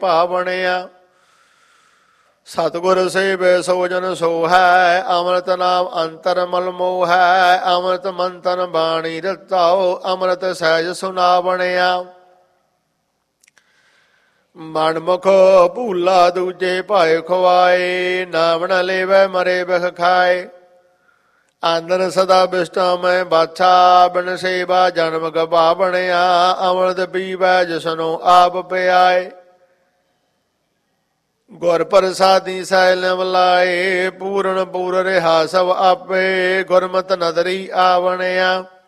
ਭਾਵਣਿਆ। ਸਤਿਗੁਰ ਸੇਵੈ ਸੋ ਜਨ ਸੋ ਹੈ, ਅੰਮ੍ਰਿਤ ਨਾਮ ਅੰਤਰ ਮਲ ਮੋਹ ਹੈ। ਅੰਮ੍ਰਿਤ ਮੰਤਨ ਬਾਣੀ ਰਤਾਓ, ਅੰਮ੍ਰਿਤ ਸਹਿਜ ਸੁਨਾਵਣਿਆ। ਮਨਮੁਖ ਭੂਲਾ ਦੂਜੇ ਭਾਏ ਖਵਾਏ, ਨਾਮ ਨ ਲੇਵੈ ਮਰੇ ਬਿਖ ਖਾਏ। ਆਂਦਨ ਸਦਾ ਬਿਸ਼ਟਾ ਮੈਂ ਬਾਛਾ, ਬਿਨ ਸੇਵਾ ਜਨਮ ਗਵਾਵਣਿਆ। ਅੰਮ੍ਰਿਤ ਪੀਵੈ ਜਿਸਨੂੰ ਆਪ ਪਿਆਏ, ਗੁਰ ਪ੍ਰਸਾਦੀ ਸੈਲ ਲਾਏ। ਪੂਰਨ ਪੂਰ ਰਿਹਾ ਸਭ ਆਪੇ, ਗੁਰਮਤਿ ਨਦਰੀ ਆਵਣਿਆ।